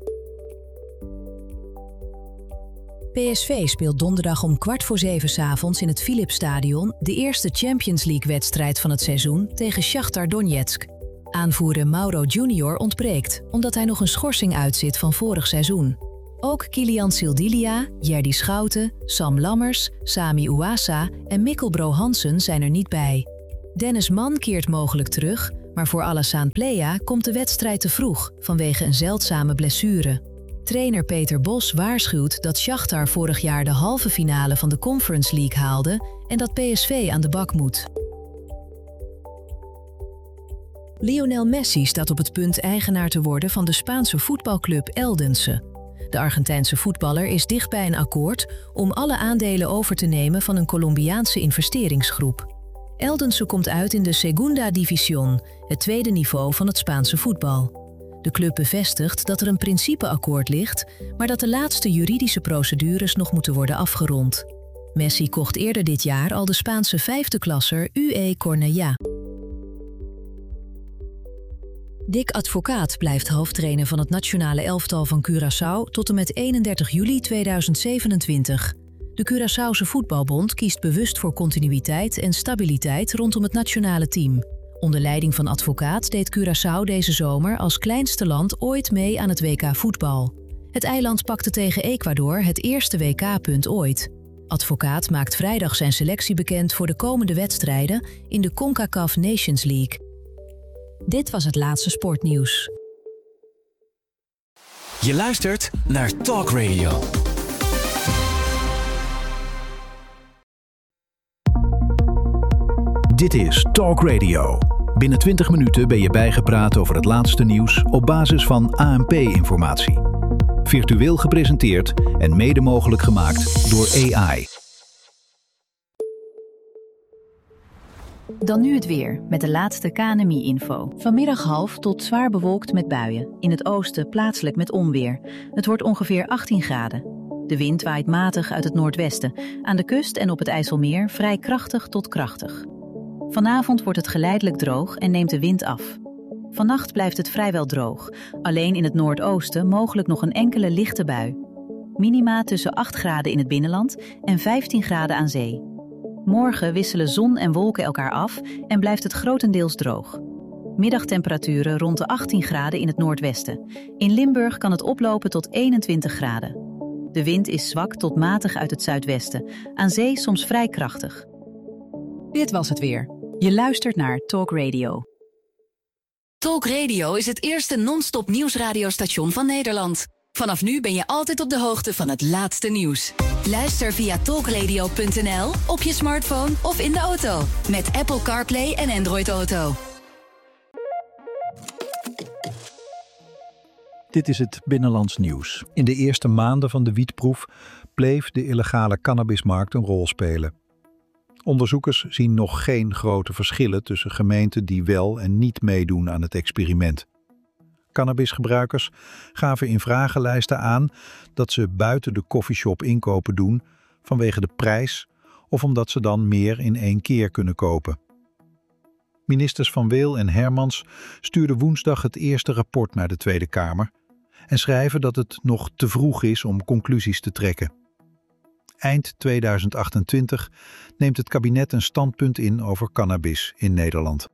PSV speelt donderdag om 6:15 's avonds in het Philipsstadion de eerste Champions League-wedstrijd van het seizoen tegen Shakhtar Donetsk. Aanvoerder Mauro Junior ontbreekt, omdat hij nog een schorsing uitzit van vorig seizoen. Ook Kilian Sildilia, Jerdy Schouten, Sam Lammers, Sami Ouassa en Mikkel Bro Hansen zijn er niet bij. Dennis Mann keert mogelijk terug, maar voor Alassane Plea komt de wedstrijd te vroeg vanwege een zeldzame blessure. Trainer Peter Bos waarschuwt dat Shakhtar vorig jaar de halve finale van de Conference League haalde en dat PSV aan de bak moet. Lionel Messi staat op het punt eigenaar te worden van de Spaanse voetbalclub Eldense. De Argentijnse voetballer is dicht bij een akkoord om alle aandelen over te nemen van een Colombiaanse investeringsgroep. Eldense komt uit in de Segunda División, het tweede niveau van het Spaanse voetbal. De club bevestigt dat er een principeakkoord ligt, maar dat de laatste juridische procedures nog moeten worden afgerond. Messi kocht eerder dit jaar al de Spaanse vijfde klasser UE Cornellà. Dick Advocaat blijft hoofdtrainer van het nationale elftal van Curaçao tot en met 31 juli 2027. De Curaçaose Voetbalbond kiest bewust voor continuïteit en stabiliteit rondom het nationale team. Onder leiding van Advocaat deed Curaçao deze zomer als kleinste land ooit mee aan het WK voetbal. Het eiland pakte tegen Ecuador het eerste WK-punt ooit. Advocaat maakt vrijdag zijn selectie bekend voor de komende wedstrijden in de CONCACAF Nations League. Dit was het laatste sportnieuws. Je luistert naar Talk Radio. Dit is Talk Radio. Binnen 20 minuten ben je bijgepraat over het laatste nieuws op basis van ANP-informatie. Virtueel gepresenteerd en mede mogelijk gemaakt door AI. Dan nu het weer, met de laatste KNMI-info. Vanmiddag half tot zwaar bewolkt met buien. In het oosten plaatselijk met onweer. Het wordt ongeveer 18 graden. De wind waait matig uit het noordwesten. Aan de kust en op het IJsselmeer vrij krachtig tot krachtig. Vanavond wordt het geleidelijk droog en neemt de wind af. Vannacht blijft het vrijwel droog. Alleen in het noordoosten mogelijk nog een enkele lichte bui. Minima tussen 8 graden in het binnenland en 15 graden aan zee. Morgen wisselen zon en wolken elkaar af en blijft het grotendeels droog. Middagtemperaturen rond de 18 graden in het noordwesten. In Limburg kan het oplopen tot 21 graden. De wind is zwak tot matig uit het zuidwesten. Aan zee soms vrij krachtig. Dit was het weer. Je luistert naar Talk Radio. Talk Radio is het eerste non-stop nieuwsradiostation van Nederland. Vanaf nu ben je altijd op de hoogte van het laatste nieuws. Luister via talkradio.nl, op je smartphone of in de auto. Met Apple CarPlay en Android Auto. Dit is het Binnenlands nieuws. In de eerste maanden van de wietproef bleef de illegale cannabismarkt een rol spelen. Onderzoekers zien nog geen grote verschillen tussen gemeenten die wel en niet meedoen aan het experiment. Cannabisgebruikers gaven in vragenlijsten aan dat ze buiten de koffieshop inkopen doen vanwege de prijs of omdat ze dan meer in één keer kunnen kopen. Ministers Van Weel en Hermans stuurden woensdag het eerste rapport naar de Tweede Kamer en schrijven dat het nog te vroeg is om conclusies te trekken. Eind 2028 neemt het kabinet een standpunt in over cannabis in Nederland.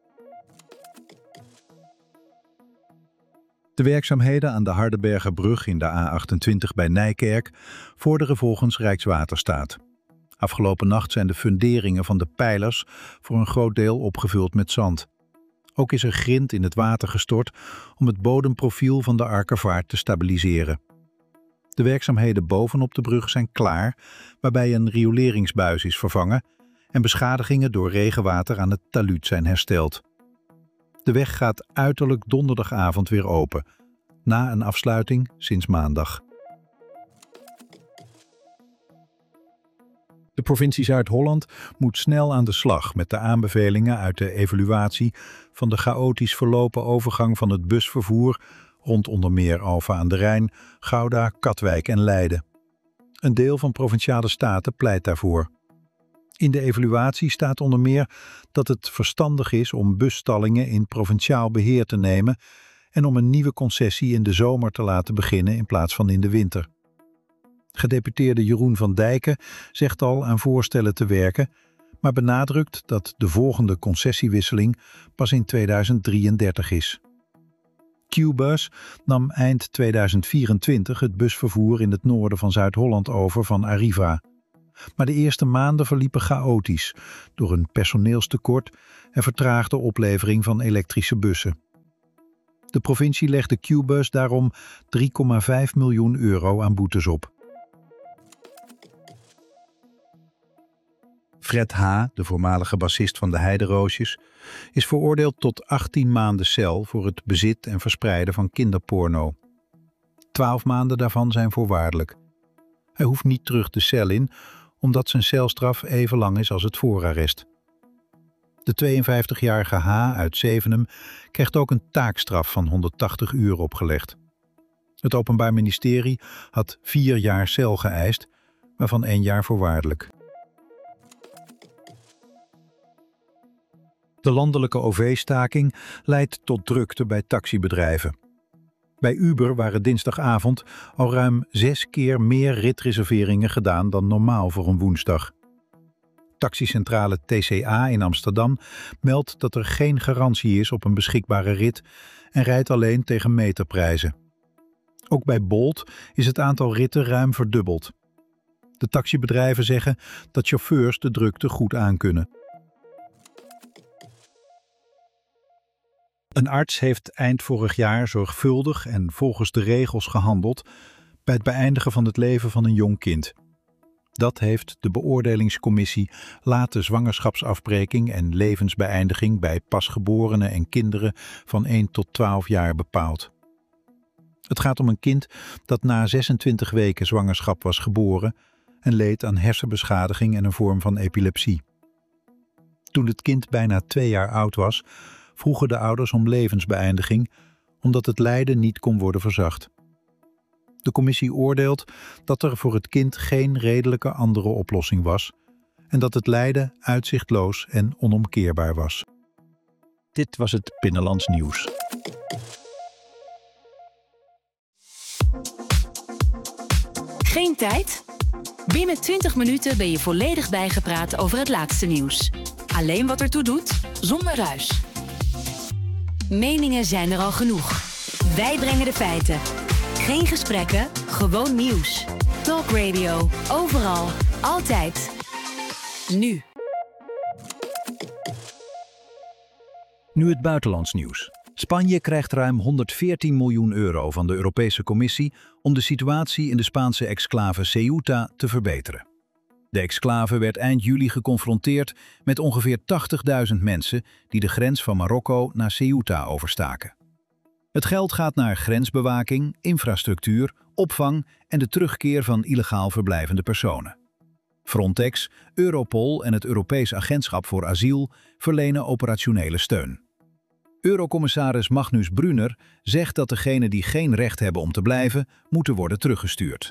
De werkzaamheden aan de Hardenbergerbrug in de A28 bij Nijkerk vorderen volgens Rijkswaterstaat. Afgelopen nacht zijn de funderingen van de pijlers voor een groot deel opgevuld met zand. Ook is er grind in het water gestort om het bodemprofiel van de Arkervaart te stabiliseren. De werkzaamheden bovenop de brug zijn klaar, waarbij een rioleringsbuis is vervangen en beschadigingen door regenwater aan het talud zijn hersteld. De weg gaat uiterlijk donderdagavond weer open, na een afsluiting sinds maandag. De provincie Zuid-Holland moet snel aan de slag met de aanbevelingen uit de evaluatie van de chaotisch verlopen overgang van het busvervoer rond onder meer Alphen aan de Rijn, Gouda, Katwijk en Leiden. Een deel van Provinciale Staten pleit daarvoor. In de evaluatie staat onder meer dat het verstandig is om busstallingen in provinciaal beheer te nemen en om een nieuwe concessie in de zomer te laten beginnen in plaats van in de winter. Gedeputeerde Jeroen van Dijken zegt al aan voorstellen te werken, maar benadrukt dat de volgende concessiewisseling pas in 2033 is. QBus nam eind 2024 het busvervoer in het noorden van Zuid-Holland over van Arriva. Maar de eerste maanden verliepen chaotisch door een personeelstekort en vertraagde oplevering van elektrische bussen. De provincie legde QBus daarom €3,5 miljoen aan boetes op. Fred H., de voormalige bassist van de Heideroosjes, is veroordeeld tot 18 maanden cel voor het bezit en verspreiden van kinderporno. 12 maanden daarvan zijn voorwaardelijk. Hij hoeft niet terug de cel in, omdat zijn celstraf even lang is als het voorarrest. De 52-jarige H. uit Zevenum krijgt ook een taakstraf van 180 uur opgelegd. Het Openbaar Ministerie had 4 jaar cel geëist, waarvan 1 jaar voorwaardelijk. De landelijke OV-staking leidt tot drukte bij taxibedrijven. Bij Uber waren dinsdagavond al ruim 6 keer meer ritreserveringen gedaan dan normaal voor een woensdag. Taxicentrale TCA in Amsterdam meldt dat er geen garantie is op een beschikbare rit en rijdt alleen tegen meterprijzen. Ook bij Bolt is het aantal ritten ruim verdubbeld. De taxibedrijven zeggen dat chauffeurs de drukte goed aankunnen. Een arts heeft eind vorig jaar zorgvuldig en volgens de regels gehandeld bij het beëindigen van het leven van een jong kind. Dat heeft de beoordelingscommissie late zwangerschapsafbreking en levensbeëindiging bij pasgeborenen en kinderen van 1 tot 12 jaar bepaald. Het gaat om een kind dat na 26 weken zwangerschap was geboren en leed aan hersenbeschadiging en een vorm van epilepsie. Toen het kind bijna 2 jaar oud was, vroegen de ouders om levensbeëindiging, omdat het lijden niet kon worden verzacht. De commissie oordeelt dat er voor het kind geen redelijke andere oplossing was en dat het lijden uitzichtloos en onomkeerbaar was. Dit was het Binnenlands Nieuws. Geen tijd? Binnen 20 minuten ben je volledig bijgepraat over het laatste nieuws. Alleen wat ertoe doet, zonder ruis. Meningen zijn er al genoeg. Wij brengen de feiten. Geen gesprekken, gewoon nieuws. Talk Radio, overal, altijd. Nu. Nu het buitenlands nieuws. Spanje krijgt ruim €114 miljoen van de Europese Commissie om de situatie in de Spaanse exclave Ceuta te verbeteren. De exclave werd eind juli geconfronteerd met ongeveer 80.000 mensen die de grens van Marokko naar Ceuta overstaken. Het geld gaat naar grensbewaking, infrastructuur, opvang en de terugkeer van illegaal verblijvende personen. Frontex, Europol en het Europees Agentschap voor Asiel verlenen operationele steun. Eurocommissaris Magnus Brunner zegt dat degenen die geen recht hebben om te blijven, moeten worden teruggestuurd.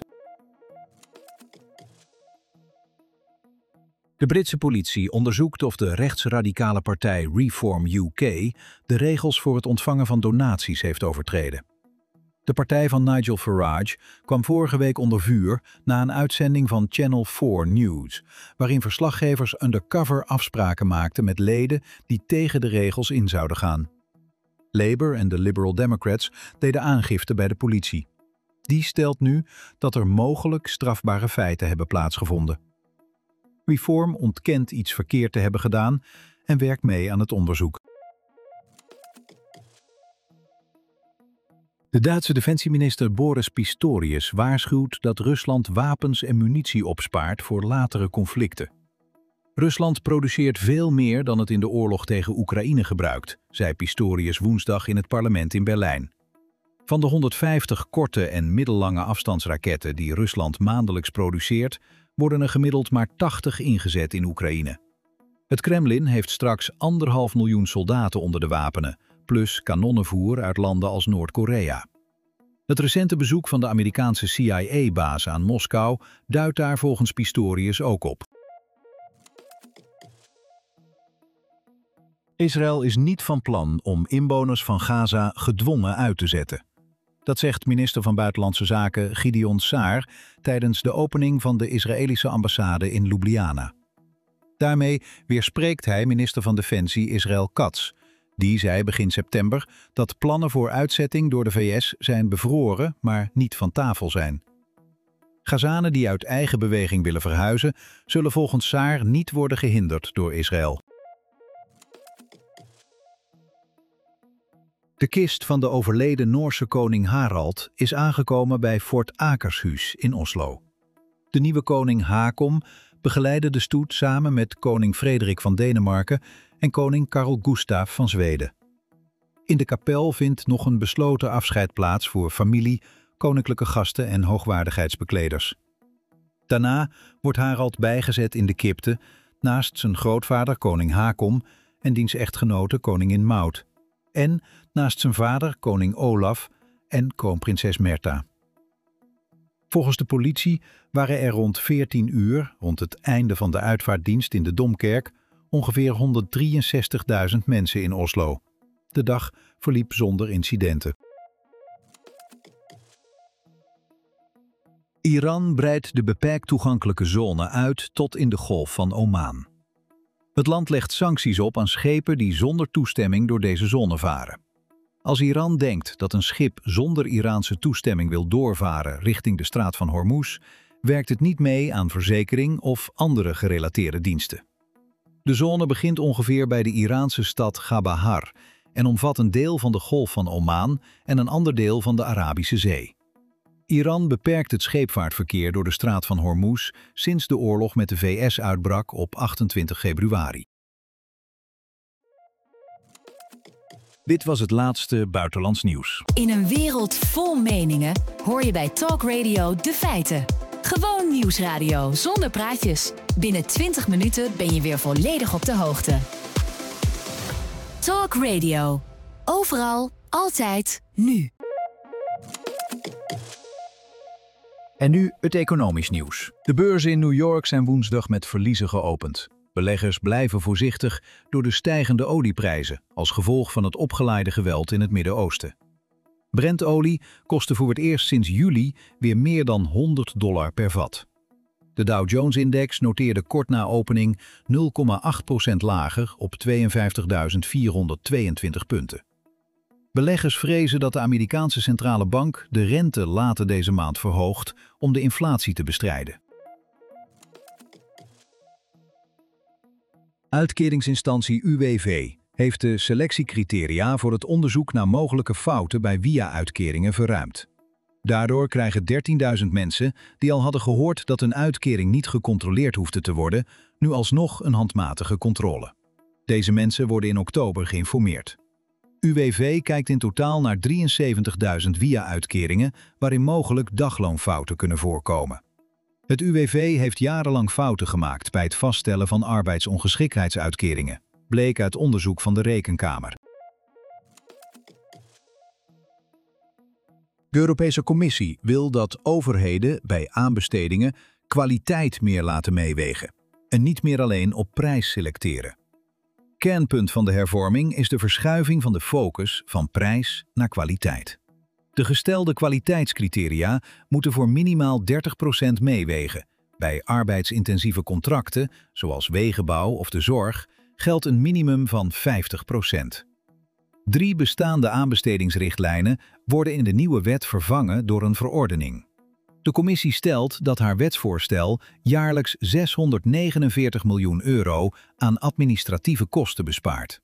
De Britse politie onderzoekt of de rechtsradicale partij Reform UK de regels voor het ontvangen van donaties heeft overtreden. De partij van Nigel Farage kwam vorige week onder vuur na een uitzending van Channel 4 News, waarin verslaggevers undercover afspraken maakten met leden die tegen de regels in zouden gaan. Labour en de Liberal Democrats deden aangifte bij de politie. Die stelt nu dat er mogelijk strafbare feiten hebben plaatsgevonden. Reform ontkent iets verkeerd te hebben gedaan en werkt mee aan het onderzoek. De Duitse defensieminister Boris Pistorius waarschuwt dat Rusland wapens en munitie opspaart voor latere conflicten. Rusland produceert veel meer dan het in de oorlog tegen Oekraïne gebruikt, zei Pistorius woensdag in het parlement in Berlijn. Van de 150 korte en middellange afstandsraketten die Rusland maandelijks produceert, worden er gemiddeld maar 80 ingezet in Oekraïne. Het Kremlin heeft straks 1,5 miljoen soldaten onder de wapenen, plus kanonnenvoer uit landen als Noord-Korea. Het recente bezoek van de Amerikaanse CIA-baas aan Moskou duidt daar volgens Pistorius ook op. Israël is niet van plan om inwoners van Gaza gedwongen uit te zetten. Dat zegt minister van Buitenlandse Zaken Gideon Saar tijdens de opening van de Israëlische ambassade in Ljubljana. Daarmee weerspreekt hij minister van Defensie Israël Katz. Die zei begin september dat plannen voor uitzetting door de VS zijn bevroren, maar niet van tafel zijn. Gazanen die uit eigen beweging willen verhuizen, zullen volgens Saar niet worden gehinderd door Israël. De kist van de overleden Noorse koning Harald is aangekomen bij Fort Akershus in Oslo. De nieuwe koning Haakon begeleidde de stoet samen met koning Frederik van Denemarken en koning Carl Gustaf van Zweden. In de kapel vindt nog een besloten afscheid plaats voor familie, koninklijke gasten en hoogwaardigheidsbekleders. Daarna wordt Harald bijgezet in de crypte naast zijn grootvader koning Haakon en diens echtgenote koningin Maud. En naast zijn vader koning Olaf en kroonprinses Märtha. Volgens de politie waren er rond 14 uur, rond het einde van de uitvaartdienst in de Domkerk, ongeveer 163.000 mensen in Oslo. De dag verliep zonder incidenten. Iran breidt de beperkt toegankelijke zone uit tot in de Golf van Oman. Het land legt sancties op aan schepen die zonder toestemming door deze zone varen. Als Iran denkt dat een schip zonder Iraanse toestemming wil doorvaren richting de straat van Hormuz, werkt het niet mee aan verzekering of andere gerelateerde diensten. De zone begint ongeveer bij de Iraanse stad Chabahar en omvat een deel van de Golf van Oman en een ander deel van de Arabische Zee. Iran beperkt het scheepvaartverkeer door de straat van Hormuz sinds de oorlog met de VS uitbrak op 28 februari. Dit was het laatste buitenlands nieuws. In een wereld vol meningen hoor je bij Talk Radio de feiten. Gewoon nieuwsradio zonder praatjes. Binnen 20 minuten ben je weer volledig op de hoogte. Talk Radio. Overal, altijd, nu. En nu het economisch nieuws. De beurzen in New York zijn woensdag met verliezen geopend. Beleggers blijven voorzichtig door de stijgende olieprijzen als gevolg van het opgeleide geweld in het Midden-Oosten. Brentolie kostte voor het eerst sinds juli weer meer dan $100 per vat. De Dow Jones-index noteerde kort na opening 0,8% lager op 52.422 punten. Beleggers vrezen dat de Amerikaanse centrale bank de rente later deze maand verhoogt om de inflatie te bestrijden. Uitkeringsinstantie UWV heeft de selectiecriteria voor het onderzoek naar mogelijke fouten bij via-uitkeringen verruimd. Daardoor krijgen 13.000 mensen die al hadden gehoord dat een uitkering niet gecontroleerd hoefde te worden, nu alsnog een handmatige controle. Deze mensen worden in oktober geïnformeerd. UWV kijkt in totaal naar 73.000 via-uitkeringen waarin mogelijk dagloonfouten kunnen voorkomen. Het UWV heeft jarenlang fouten gemaakt bij het vaststellen van arbeidsongeschiktheidsuitkeringen, bleek uit onderzoek van de Rekenkamer. De Europese Commissie wil dat overheden bij aanbestedingen kwaliteit meer laten meewegen en niet meer alleen op prijs selecteren. Kernpunt van de hervorming is de verschuiving van de focus van prijs naar kwaliteit. De gestelde kwaliteitscriteria moeten voor minimaal 30% meewegen. Bij arbeidsintensieve contracten, zoals wegenbouw of de zorg, geldt een minimum van 50%. 3 bestaande aanbestedingsrichtlijnen worden in de nieuwe wet vervangen door een verordening. De commissie stelt dat haar wetsvoorstel jaarlijks €649 miljoen aan administratieve kosten bespaart.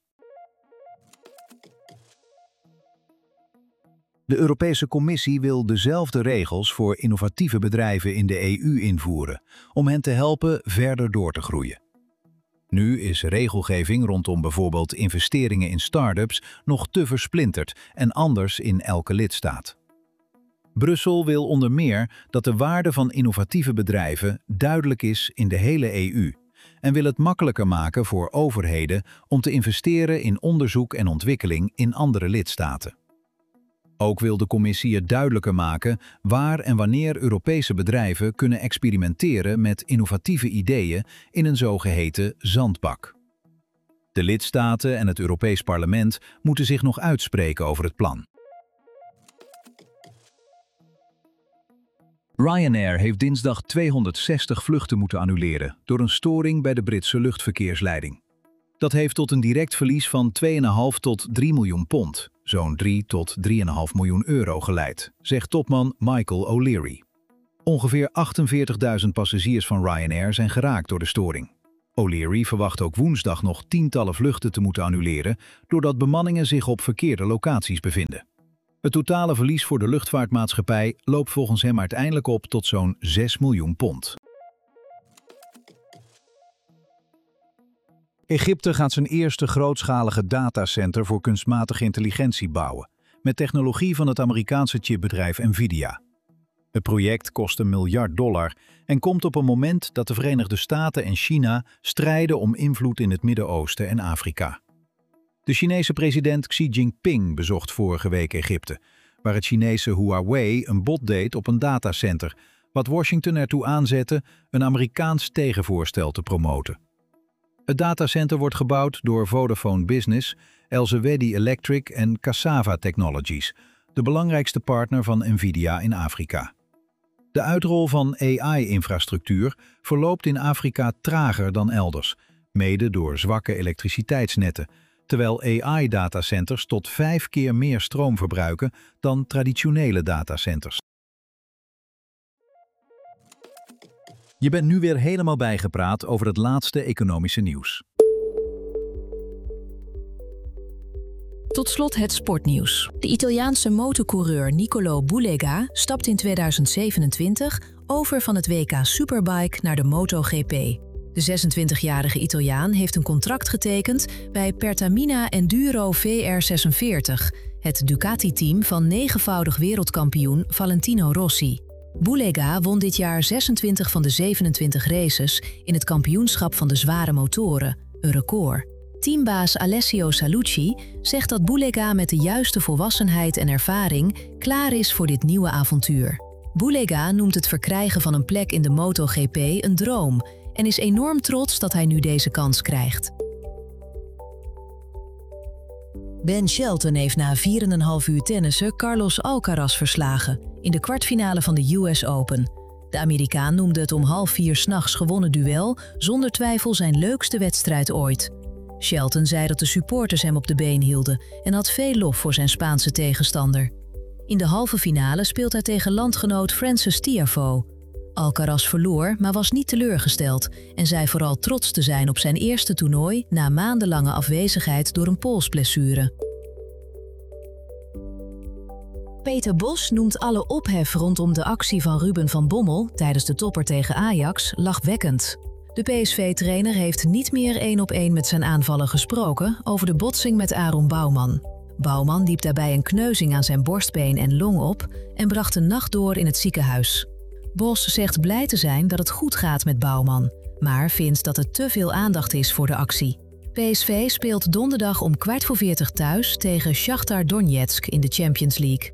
De Europese Commissie wil dezelfde regels voor innovatieve bedrijven in de EU invoeren, om hen te helpen verder door te groeien. Nu is regelgeving rondom bijvoorbeeld investeringen in start-ups nog te versplinterd en anders in elke lidstaat. Brussel wil onder meer dat de waarde van innovatieve bedrijven duidelijk is in de hele EU en wil het makkelijker maken voor overheden om te investeren in onderzoek en ontwikkeling in andere lidstaten. Ook wil de commissie het duidelijker maken waar en wanneer Europese bedrijven kunnen experimenteren met innovatieve ideeën in een zogeheten zandbak. De lidstaten en het Europees Parlement moeten zich nog uitspreken over het plan. Ryanair heeft dinsdag 260 vluchten moeten annuleren door een storing bij de Britse luchtverkeersleiding. Dat heeft tot een direct verlies van 2,5 tot 3 miljoen pond, zo'n 3 tot 3,5 miljoen euro geleid, zegt topman Michael O'Leary. Ongeveer 48.000 passagiers van Ryanair zijn geraakt door de storing. O'Leary verwacht ook woensdag nog tientallen vluchten te moeten annuleren doordat bemanningen zich op verkeerde locaties bevinden. Het totale verlies voor de luchtvaartmaatschappij loopt volgens hem uiteindelijk op tot zo'n 6 miljoen pond. Egypte gaat zijn eerste grootschalige datacenter voor kunstmatige intelligentie bouwen, met technologie van het Amerikaanse chipbedrijf Nvidia. Het project kost $1 miljard en komt op een moment dat de Verenigde Staten en China strijden om invloed in het Midden-Oosten en Afrika. De Chinese president Xi Jinping bezocht vorige week Egypte, waar het Chinese Huawei een bod deed op een datacenter, wat Washington ertoe aanzette een Amerikaans tegenvoorstel te promoten. Het datacenter wordt gebouwd door Vodafone Business, Elsewedy Electric en Cassava Technologies, de belangrijkste partner van Nvidia in Afrika. De uitrol van AI-infrastructuur verloopt in Afrika trager dan elders, mede door zwakke elektriciteitsnetten, terwijl AI-datacenters tot 5 keer meer stroom verbruiken dan traditionele datacenters. Je bent nu weer helemaal bijgepraat over het laatste economische nieuws. Tot slot het sportnieuws. De Italiaanse motocoureur Niccolò Bulega stapt in 2027 over van het WK Superbike naar de MotoGP. De 26-jarige Italiaan heeft een contract getekend bij Pertamina Enduro VR46, het Ducati-team van 9-voudig wereldkampioen Valentino Rossi. Bulega won dit jaar 26 van de 27 races in het kampioenschap van de zware motoren, een record. Teambaas Alessio Salucci zegt dat Bulega met de juiste volwassenheid en ervaring klaar is voor dit nieuwe avontuur. Bulega noemt het verkrijgen van een plek in de MotoGP een droom en is enorm trots dat hij nu deze kans krijgt. Ben Shelton heeft na 4,5 uur tennissen Carlos Alcaraz verslagen in de kwartfinale van de US Open. De Amerikaan noemde het om 3:30 s'nachts gewonnen duel zonder twijfel zijn leukste wedstrijd ooit. Shelton zei dat de supporters hem op de been hielden en had veel lof voor zijn Spaanse tegenstander. In de halve finale speelt hij tegen landgenoot Frances Tiafoe. Alcaraz verloor, maar was niet teleurgesteld en zei vooral trots te zijn op zijn eerste toernooi na maandenlange afwezigheid door een polsblessure. Peter Bos noemt alle ophef rondom de actie van Ruben van Bommel tijdens de topper tegen Ajax lachwekkend. De PSV-trainer heeft niet meer 1-op-1 met zijn aanvaller gesproken over de botsing met Aaron Bouwman. Bouwman liep daarbij een kneuzing aan zijn borstbeen en long op en bracht de nacht door in het ziekenhuis. Bos zegt blij te zijn dat het goed gaat met Bouwman, maar vindt dat er te veel aandacht is voor de actie. PSV speelt donderdag om 15:45 thuis tegen Shakhtar Donetsk in de Champions League.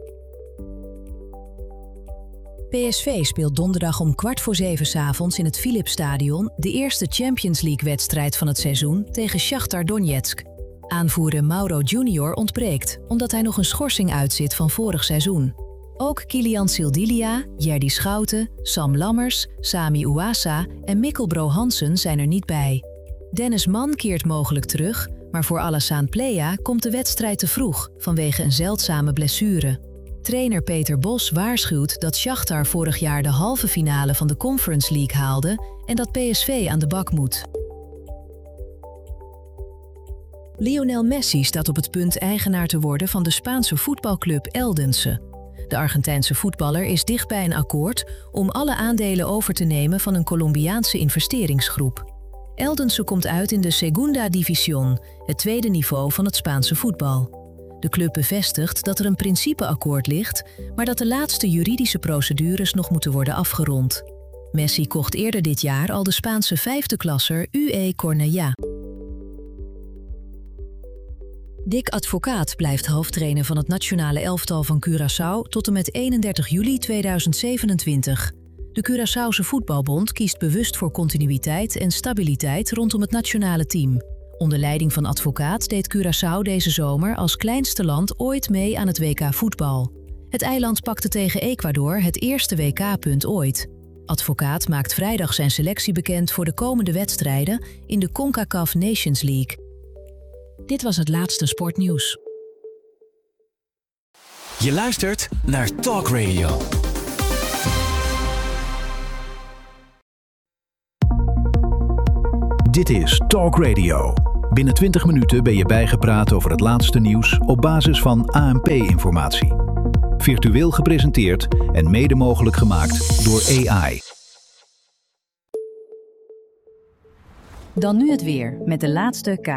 PSV speelt donderdag om 6:15 s'avonds in het Philipsstadion de eerste Champions League-wedstrijd van het seizoen tegen Shakhtar Donetsk. Aanvoerder Mauro Junior ontbreekt, omdat hij nog een schorsing uitzit van vorig seizoen. Ook Kilian Sildilia, Jerdy Schouten, Sam Lammers, Sami Ouassa en Mikkel Bro Hansen zijn er niet bij. Dennis Mann keert mogelijk terug, maar voor Alassane Plea komt de wedstrijd te vroeg vanwege een zeldzame blessure. Trainer Peter Bos waarschuwt dat Shakhtar vorig jaar de halve finale van de Conference League haalde en dat PSV aan de bak moet. Lionel Messi staat op het punt eigenaar te worden van de Spaanse voetbalclub Eldense. De Argentijnse voetballer is dicht bij een akkoord om alle aandelen over te nemen van een Colombiaanse investeringsgroep. Eldense komt uit in de Segunda División, het tweede niveau van het Spaanse voetbal. De club bevestigt dat er een principeakkoord ligt, maar dat de laatste juridische procedures nog moeten worden afgerond. Messi kocht eerder dit jaar al de Spaanse 5e klasser UE Cornellà. Dick Advocaat blijft hoofdtrainer van het nationale elftal van Curaçao tot en met 31 juli 2027. De Curaçaose Voetbalbond kiest bewust voor continuïteit en stabiliteit rondom het nationale team. Onder leiding van Advocaat deed Curaçao deze zomer als kleinste land ooit mee aan het WK voetbal. Het eiland pakte tegen Ecuador het eerste WK-punt ooit. Advocaat maakt vrijdag zijn selectie bekend voor de komende wedstrijden in de CONCACAF Nations League. Dit was het laatste sportnieuws. Je luistert naar Talk Radio. Dit is Talk Radio. Binnen 20 minuten ben je bijgepraat over het laatste nieuws op basis van ANP-informatie. Virtueel gepresenteerd en mede mogelijk gemaakt door AI. Dan nu het weer met de laatste